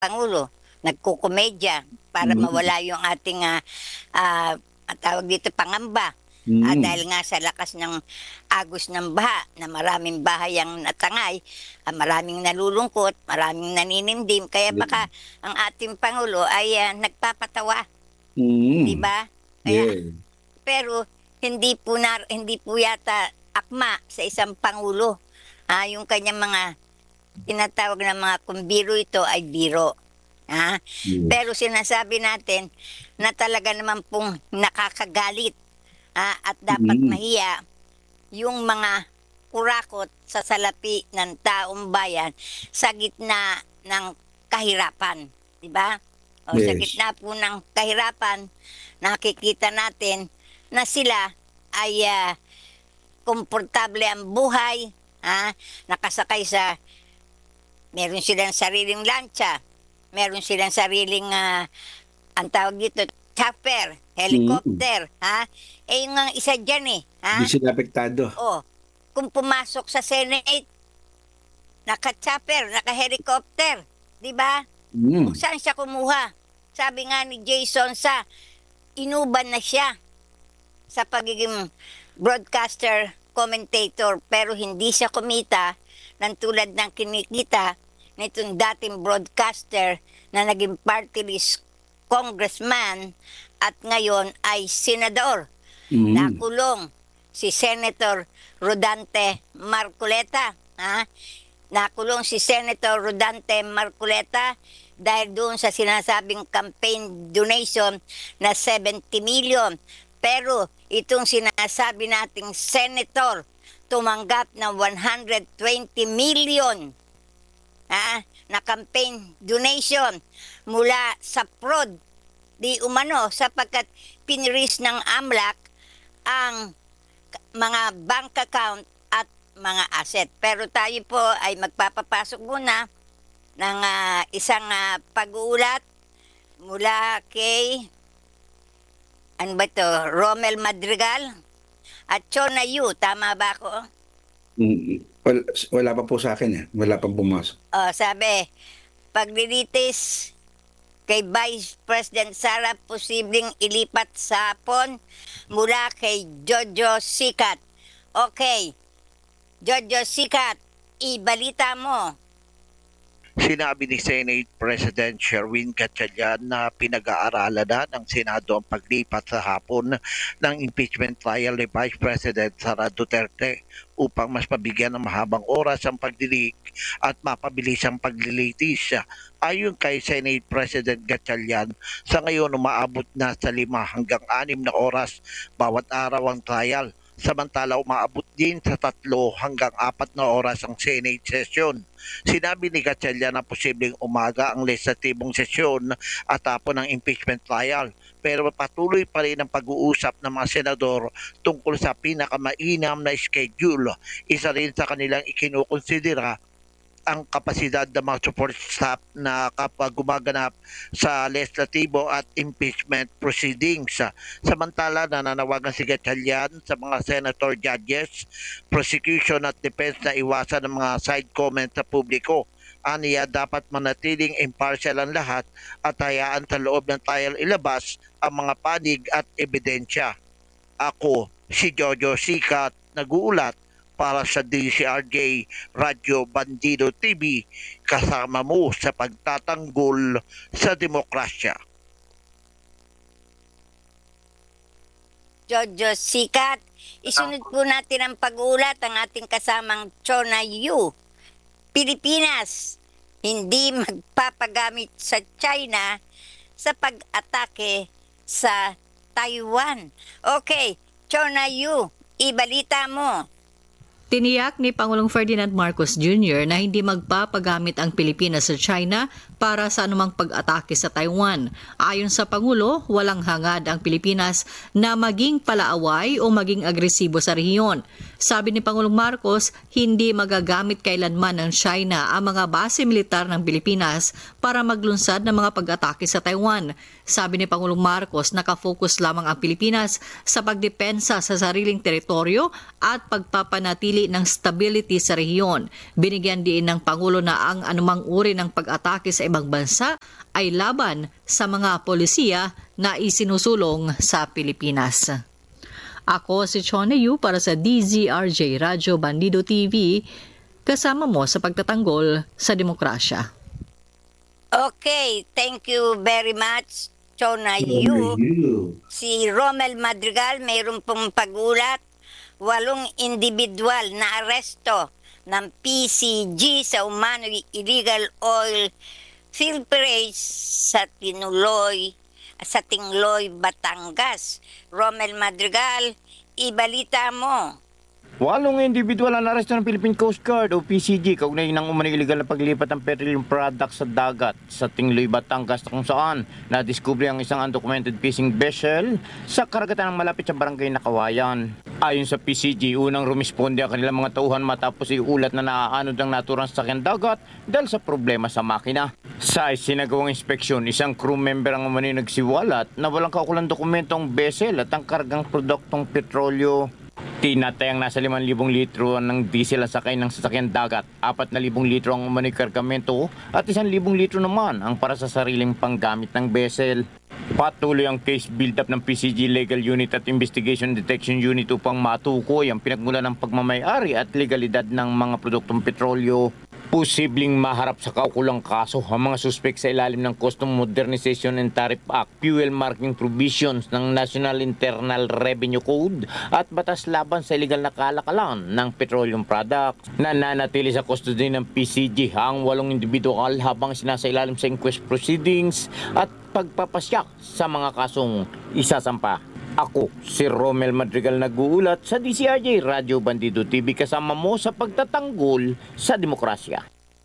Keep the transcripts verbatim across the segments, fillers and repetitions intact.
Pangulo, nagkukomedya para Mm. mawala yung ating, ah, ah, ang tawag dito, pangamba. Ah, Mm. dahil nga sa lakas ng agos ng baha na maraming bahay ang natangay, ah, maraming nalulungkot, maraming naninimdim, kaya baka ang ating Pangulo ay, ah, nagpapatawa, 'di Mm. ba? Kaya Yeah. pero hindi po nar hindi po yata akma sa isang pangulo, ah, yung kanyang mga tinatawag na mga kung biro ito ay biro, ah. Yes. Pero sinasabi natin na talaga naman pong nakakagalit, ah, at dapat Mm. mahiya yung mga kurakot sa salapi ng taong bayan sa gitna ng kahirapan, 'di ba? O sa Yes. gitna po ng kahirapan, nakikita natin na sila ay, ah, komportable ang buhay, ah, nakasakay sa meron silang sariling lancha, meron silang sariling, ah, ang tawag dito, chopper, helicopter, ha? Eh, yung nga isa diyan, eh, ha? Di sila apektado. Oh, kung pumasok sa Senate, naka-chopper, naka-helicopter, 'di ba? Mm. Saan siya kumuha? Sabi nga ni Jason sa inuban na siya sa pagiging broadcaster, commentator, pero hindi siya kumita ng tulad ng kinikita nitong dating broadcaster na naging party list congressman at ngayon ay senador. Mm. Nakulong si Senator Rodante Marcoleta. Ha? Nakulong si Senator Rodante Marcoleta dahil doon sa sinasabing campaign donation na seventy million. Pero itong sinasabi nating senator tumanggap ng one hundred twenty million, ha, na campaign donation mula sa fraud di umano sapagkat pinris ng AMLAC ang mga bank account at mga asset. Pero tayo po ay magpapapasok muna ng ah, isang ah, pag-uulat mula kay ano ba to, Romel Madrigal at Chona Yu. Tama ba ako? Mm. Wala, wala pa po sa akin eh. Wala pang pumasok. Oh, sabi, paglilitis kay Vice President Sara posibleng ilipat sa hapon mula kay Jojo Sikat. Okay, Jojo Sikat, ibalita mo. Sinabi ni Senate President Sherwin Gatchalian na pinag-aaralan na ng Senado ang paglipat sa hapon ng impeachment trial ni Vice President Sara Duterte upang mas mabigyan ng mahabang oras ang pagdinig at mapabilis ang paglilitis. Ayon kay Senate President Gatchalian, sa ngayon umaabot na sa lima hanggang anim na oras bawat araw ang trial. Samantala umaabot din sa tatlo hanggang apat na oras ang Senate session. Sinabi ni Gatchalian na posibleng umaga ang legislatibong sesyon at tapon ng impeachment trial. Pero patuloy pa rin ang pag-uusap ng mga senador tungkol sa pinakamainam na schedule. Isa rin sa kanilang ikinukonsidera ang kapasidad ng mga support staff na kapag gumaganap sa legislatibo at impeachment proceedings. Samantala, nananawagan si Gatchalian sa mga senator judges, prosecution at defense na iwasan ng mga side comments sa publiko. Aniya, dapat manatiling impartial ang lahat at hayaan sa loob ng trial ilabas ang mga panig at ebidensya. Ako, si Jojo Sikat, nag-uulat para sa D C R J Radyo Bandido T V, kasama mo sa pagtatanggol sa demokrasya. Jojo Sikat, isunod po natin ang pag-uulat ang ating kasamang Chona Yu. Pilipinas, hindi magpapagamit sa China sa pag-atake sa Taiwan. Okay, Chona Yu, ibalita mo. Tiniyak ni Pangulong Ferdinand Marcos Junior na hindi magpapagamit ang Pilipinas sa China para sa anumang pag-atake sa Taiwan. Ayon sa Pangulo, walang hangad ang Pilipinas na maging palaaway o maging agresibo sa rehiyon. Sabi ni Pangulong Marcos, hindi magagamit kailanman ng China ang mga base militar ng Pilipinas para maglunsad ng mga pag-atake sa Taiwan. Sabi ni Pangulong Marcos, nakafocus lamang ang Pilipinas sa pagdepensa sa sariling teritoryo at pagpapanatili ng stability sa rehiyon. Binigyan din ng Pangulo na ang anumang uri ng pag-atake sa ibang bansa ay laban sa mga polisiya na isinusulong sa Pilipinas. Ako si Chone Yu para sa D Z R J Radyo Bandido T V, kasama mo sa pagtatanggol sa demokrasya. Okay, thank you very much, Chona Yu. Si Romel Madrigal, mayroon pong pagulat, walong individual na aresto ng P C G sa umano illegal oil filterage sa Tinuloy, sa Tingloy, Batangas. Romel Madrigal, ibalita mo. Walong individual ang aresto ng Philippine Coast Guard o P C G kaugnay ng umano'y illegal na paglipat ng petroleum products sa dagat sa Tingloy, Batangas kung saan nadiskubre ang isang undocumented fishing vessel sa karagatan ng malapit sa barangay Nakawayan. Ayon sa P C G, unang rumisponde ang kanilang mga tauhan matapos iulat na naaanod ang naturang sasakyan dagat dahil sa problema sa makina. Sa sinagawang inspeksyon, isang crew member ang umano'y nagsiwalat na walang kaukulang dokumento ang vessel at ang kargang produktong petrolyo. Tinatayang nasa limang libong litro ng diesel ang sakay ng sasakyan dagat, apat na libong litro ang umano'y kargamento at isang libong litro naman ang para sa sariling panggamit ng vessel. Patuloy ang case build-up ng P C G Legal Unit at Investigation Detection Unit upang matukoy ang pinagmulan ng pagmamayari at legalidad ng mga produktong petrolyo. Posibleng maharap sa kaukulang kaso ang mga suspek sa ilalim ng Custom Modernization and Tariff Act, Fuel Marking Provisions ng National Internal Revenue Code at batas laban sa illegal na kalakalan ng petroleum products. Nananatili sa custody ng P C G ang walong individual habang sinasailalim sa inquest proceedings at pagpapasyak sa mga kasong isasampa. Ako, si Romel Madrigal nag-uulat sa D Z R J Radyo Bandido T V kasama mo sa pagtatanggol sa demokrasya.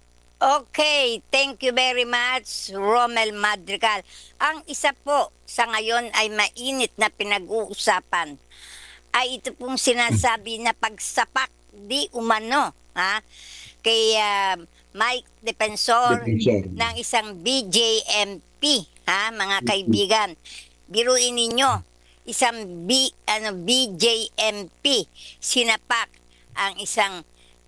Okay, thank you very much, Romel Madrigal. Ang isa po sa ngayon ay mainit na pinag-uusapan ay ito pong sinasabi na pagsapak di umano ha, kay uh, Mike Defensor ng isang B J M P, ha, mga kaibigan. Biruin ninyo, isang B, ano, B J M P sinapak ang isang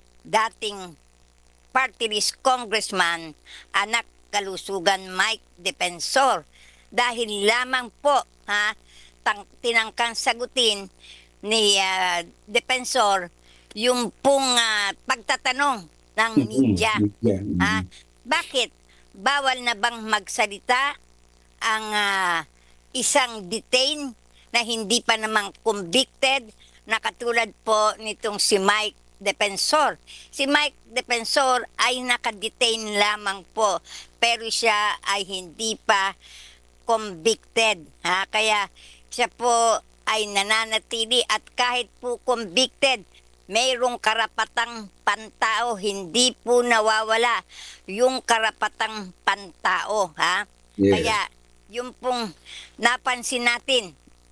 dating party list congressman, anak kalusugan Mike Defensor, dahil lamang po ha, tang, tinangkang sagutin ni uh, Defensor yung pong uh, pagtatanong ng media. Ha? Bakit? Bawal na bang magsalita ang uh, isang detained na hindi pa namang convicted na katulad po nitong si Mike Defensor. Si Mike Defensor ay nakadetain lamang po pero siya ay hindi pa convicted. Ha? Kaya siya po ay nananatili at kahit po convicted, mayroong karapatang pantao, hindi po nawawala yung karapatang pantao. Ha? Yes. Kaya yung pong napansin natin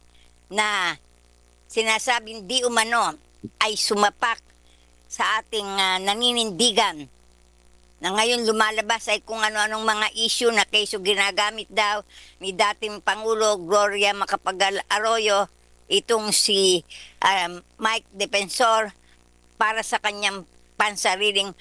na sinasabing di umano ay sumapak sa ating uh, naninindigan na ngayon lumalabas ay kung ano-anong mga issue na keso ginagamit daw ni dating Pangulo Gloria Macapagal Arroyo itong si um, Mike Defensor para sa kanyang pansariling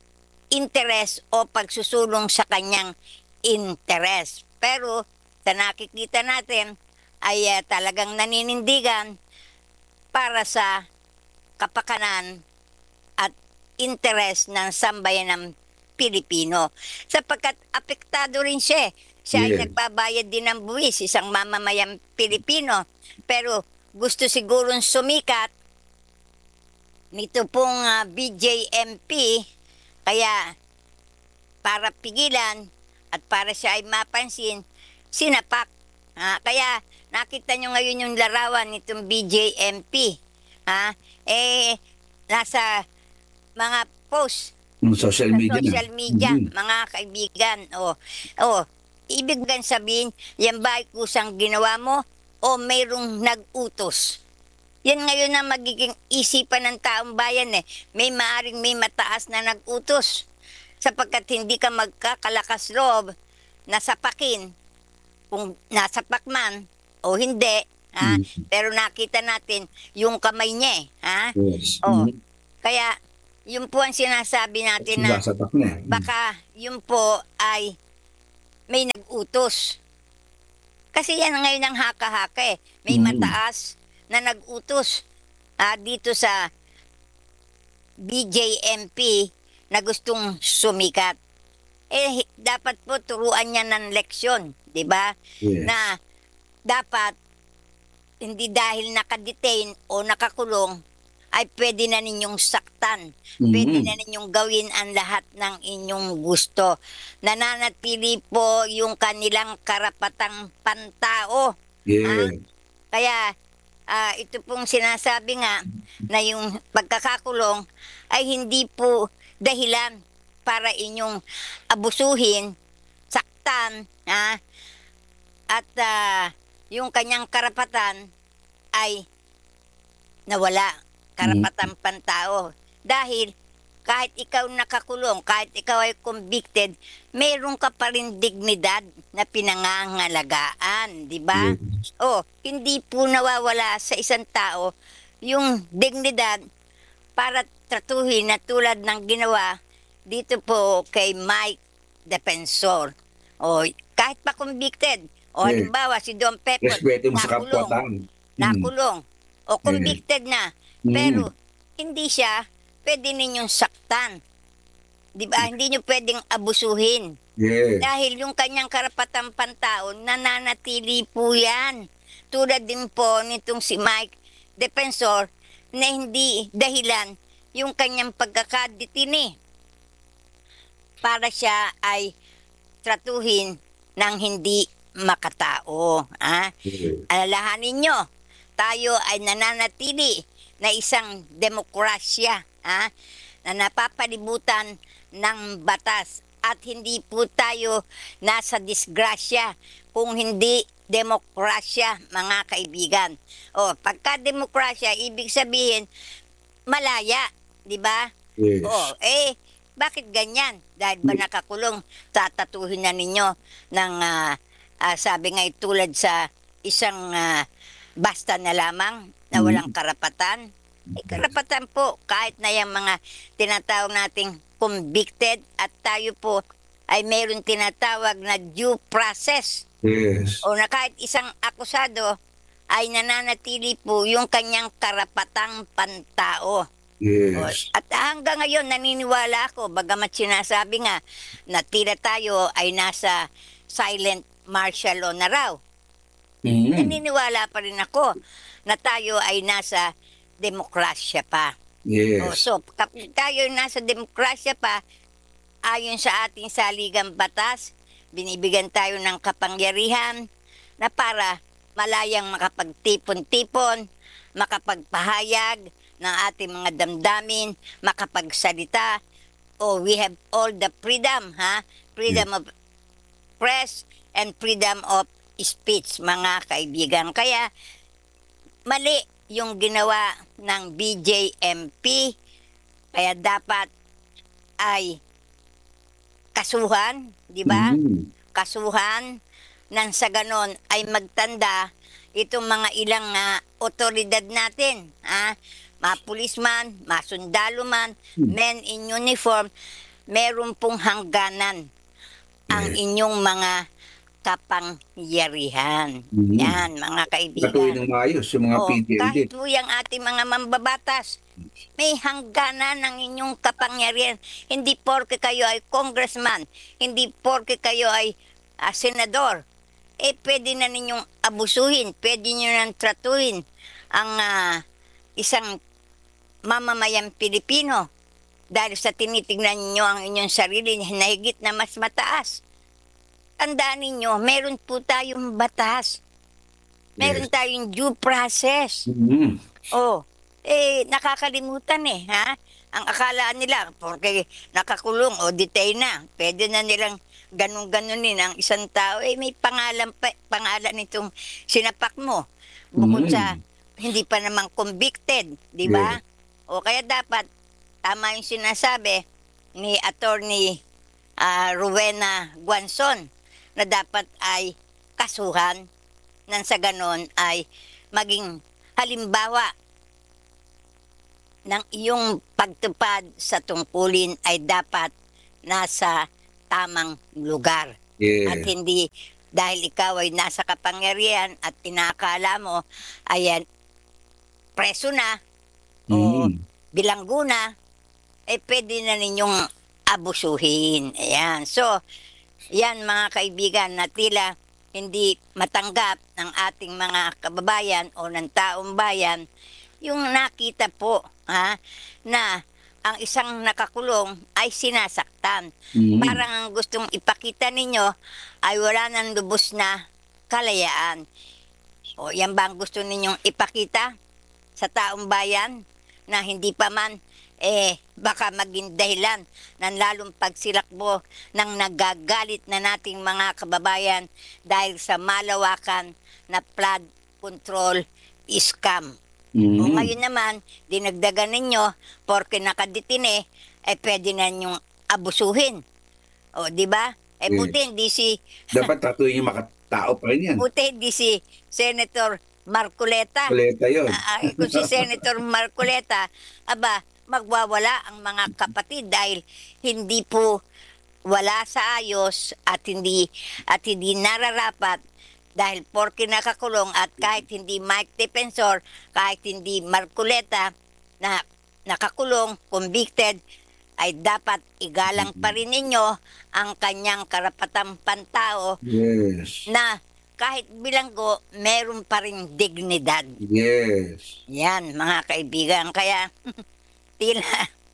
interes o pagsusulong sa kanyang interes. Pero sa nakikita natin ay uh, talagang naninindigan para sa kapakanan at interes ng sambayan ng Pilipino. Sapagkat apektado rin siya. Siya Yeah. ay nagbabayad din ng buwis, isang mamamayang Pilipino. Pero gusto sigurong sumikat nito pong uh, B J M P, kaya para pigilan at para siya ay mapansin, sinapak. Ha? Kaya nakita nyo ngayon yung larawan nitong B J M P. Ha? Eh, nasa mga post Social sa media social na. media, Mhm. mga kaibigan. O, o, ibig gan sabihin, yan ba ay kusang ginawa mo o mayroong nag-utos? Yan ngayon na magiging isipan ng taong bayan eh. May maaring may mataas na nag-utos. Sapagkat hindi ka magkakalakas loob na sapakin kung nasapak man o hindi. Ha? Mm. Pero nakita natin yung kamay niya eh. Ha? Yes. Oo. Mhm. Kaya yun po ang sinasabi natin na Sumasapak na. baka yun po ay may nag-utos. Kasi yan ngayon ang haka-haka eh. May Mm. mataas na nag-utos ah, dito sa B J M P na gustong sumikat. Eh, hi- dapat po turuan niya ng leksyon, di ba? Yes. Na dapat hindi dahil nakadetain o nakakulong ay pwede na ninyong saktan. Pwede Mhm. na ninyong gawin ang lahat ng inyong gusto. Nananatili po yung kanilang karapatang pantao. Yes. Kaya ah, ito pong sinasabi nga na yung pagkakakulong ay hindi po dahilan para inyong abusuhin, saktan, ha? At ah, yung kanyang karapatan ay nawala. Karapatang pantao. Dahil kahit ikaw nakakulong, kahit ikaw ay convicted, meron ka pa rin dignidad na pinangangalagaan, di ba? Yes. Oh, hindi po nawawala sa isang tao yung dignidad para tratuhin na tulad ng ginawa dito po kay Mike Defensor. O kahit pa convicted, o Yes. halimbawa si Don Pepot, Respeto mo sa nakulong, kapwa-tao. Mm. nakulong, o convicted na, Mm. pero hindi siya pwede ninyong saktan. Di ba? Hindi nyo pwedeng abusuhin. Yes. Dahil yung kanyang karapatang pantao, nananatili po yan. Tulad din po nitong si Mike Defensor na hindi dahilan yung kanyang pagkakadetini para siya ay tratuhin ng hindi makatao. Ah? Yes. Alalahanin nyo, tayo ay nananatili na isang demokrasya ah, na napapalibutan ng batas at hindi po tayo nasa disgrasya kung hindi demokrasya, mga kaibigan. O, pagka demokrasya, ibig sabihin, malaya, di ba? Yes. Oo, eh, bakit ganyan? Dahil ba nakakulong, tatatuhin na ninyo ng, ah, ah, sabi nga tulad sa isang ah, basta na lamang na walang karapatan? Eh, karapatan po, kahit na yung mga tinatawag nating convicted at tayo po ay mayroon tinatawag na due process. Yes. O na kahit isang akusado ay nananatili po yung kanyang karapatang pantao. O, Yes. at hanggang ngayon naniniwala ako, bagamat sinasabi nga na tila tayo ay nasa silent martial law na raw. Mm. Naniniwala pa rin ako na tayo ay nasa demokrasya pa. O, Yes. so, kapag tayo ay nasa demokrasya pa, ayon sa ating saligang batas, binibigyan tayo ng kapangyarihan na para malayang makapagtipon-tipon, makapagpahayag ng ating mga damdamin, makapagsalita. Oh, we have all the freedom, ha? Freedom of press and freedom of speech, mga kaibigan. Kaya, mali yung ginawa ng B J M P, kaya dapat ay kasuhan, di ba? Mm. Kasuhan nang sa ganon ay magtanda itong mga ilang ah, otoridad natin, ha? Mga pulisman, mga sundalo man, men in uniform, meron pong hangganan ang Yes. inyong mga kapangyarihan. Mhm. Yan, mga kaibigan. Patuloy ng maayos yung mga Oo, P D L D. kahit po yung ating mga mambabatas, may hangganan ng inyong kapangyarihan. Hindi porke kayo ay congressman, hindi porke kayo ay ah, senador, eh pwede na ninyong abusuhin, pwede nyo nang tratuhin ang ah, isang mamamayang Pilipino dahil sa tinitingnan ninyo ang inyong sarili na higit na mas mataas. Tandaan ninyo, meron po tayong batas. Meron Yes. tayong due process. Mm. Oh, eh, nakakalimutan eh, ha? Ang akala nila, porque nakakulong o detain na, pwede na nilang ganun-ganunin ang isang tao. Eh, may pangalan, pa, pangalan nitong sinapak mo. Bukod Mm. sa hindi pa naman convicted, di ba? Yes. O kaya dapat, tama yung sinasabi ni Attorney ah, Rowena Guanzon na dapat ay kasuhan nang sa ganon ay maging halimbawa ng iyong pagtupad sa tungkulin ay dapat nasa tamang lugar. Yeah. At hindi dahil ikaw ay nasa kapangyarihan at inaakala mo, ayan, preso na o Mm. bilanggo na, eh pwede na ninyong abusuhin. Ayan. So, yan mga kaibigan na tila hindi matanggap ng ating mga kababayan o ng taong bayan yung nakita po ha, na ang isang nakakulong ay sinasaktan. Mm. Parang ang gustong ipakita ninyo ay wala nang lubos na kalayaan. O yan ba ang gusto ninyong ipakita sa taong bayan na hindi pa man eh baka maging dahilan ng lalong pagsilakbo ng nagagalit na nating mga kababayan dahil sa malawakan na flood control scam. Mm. O ngayon naman, dinagdagan ninyo, porke nakaditine, eh pwede na nyong abusuhin. O, di ba? Eh Yes. buti hindi si, Dapat tatuin yung makatao pa rin yan. buti hindi si Senator Marcoleta. Kuleta yun. Ah, ah, kung si Senator Marcoleta, aba, magwawala ang mga kapatid dahil hindi po wala sa ayos at hindi at hindi nararapat dahil porke nakakulong at kahit hindi Mike Defensor, kahit hindi Marcoleta na nakakulong, convicted, ay dapat igalang pa rin ninyo ang kanyang karapatang pantao Yes. na kahit bilanggo, meron pa rin dignidad. Yes. Yan, mga kaibigan. Kaya, tila,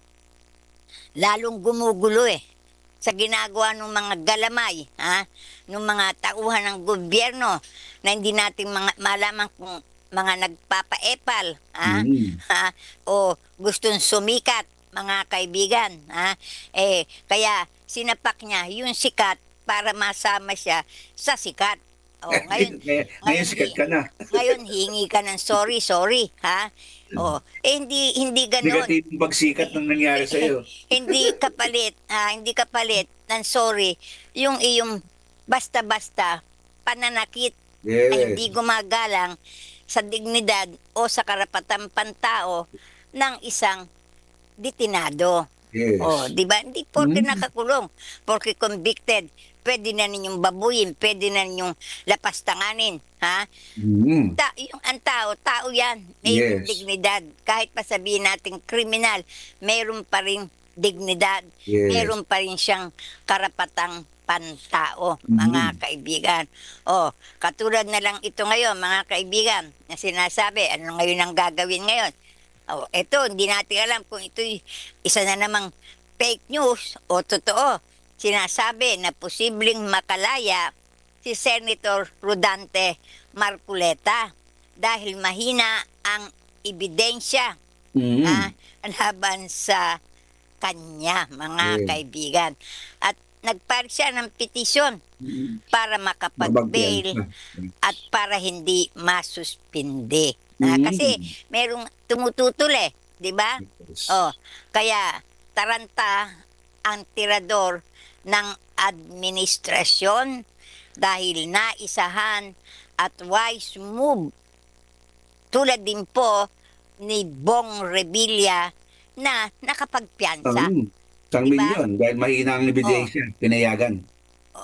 lalong gumugulo eh sa ginagawa ng mga galamay, ha? Ng mga tauhan ng gobyerno na hindi natin mga, malaman kung mga nagpapaepal, ha? Mm. Ha? O gustong sumikat, mga kaibigan, ha? Eh, kaya sinapak niya yung sikat para masama siya sa sikat. O, ngayon, Ngayon, ngayon sikat ka na. ngayon hingi ka ng sorry, sorry, ha? O, eh, hindi, hindi ganon. Negatibong pagsikat ng nangyari sa'yo. Hindi kapalit, ah, hindi kapalit ng sorry yung iyong basta-basta pananakit Yes. ay hindi gumagalang sa dignidad o sa karapatang pantao ng isang detinado. Yes. Oh, di ba? Hindi porke Mm. nakakulong, porke convicted, pwede na ninyong babuyin, pwede na ninyong lapastanganin, ha? Mm. Ta yung ang tao, tao yan. May Yes. dignidad. Kahit pa sabihin natin kriminal, mayroon pa rin dignidad. Yes. Mayroon pa rin siyang karapatang pantao, mga Mhm. kaibigan. O, katulad na lang ito ngayon, mga kaibigan, na sinasabi, ano ngayon ang gagawin ngayon? O, ito, hindi natin alam kung ito'y isa na namang fake news o totoo. Sinasabi na posibleng makalaya si Senator Rodante Marcoleta dahil mahina ang ebidensya Mm. ah, laban sa kanya, mga Yes. kaibigan. At nagpar siya ng petisyon Mm. para makapag-bail Mabagyan. at para hindi masuspindi. Ah, Mm. kasi merong tumututol eh, di ba? Yes. Oh, kaya taranta ang tirador ng administrasyon dahil naisahan at wise move tulad din po ni Bong Revilla na nakapagpiansa. Ang, isang Diba? milyon dahil mahina ang ebidensya. Pinayagan.